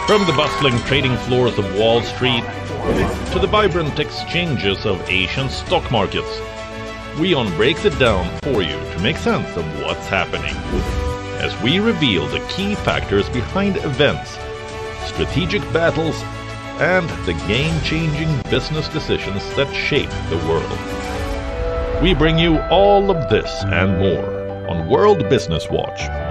From the bustling trading floors of Wall Street to the vibrant exchanges of Asian stock markets, WION breaks it down for you to make sense of what's happening, as we reveal the key factors behind events, strategic battles, and the game-changing business decisions that shape the world. We bring you all of this and more on World Business Watch.